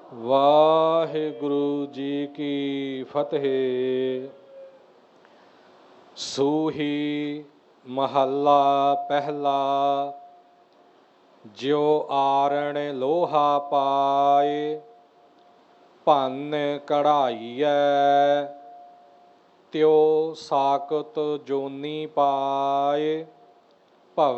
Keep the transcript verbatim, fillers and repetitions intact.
ਵਾਹਿਗੁਰੂ ਜੀ ਕੀ ਫਤਿਹ। ਸੂਹੀ ਮਹੱਲਾ ਪਹਿਲਾ। ਜਿਉ ਆਰਣ ਲੋਹਾ ਪਾਏ, ਭੰਨ ਕਢਾਈਐ, ਤਿਉ ਸਾਕਤ ਜੋਨੀ ਪਾਏ।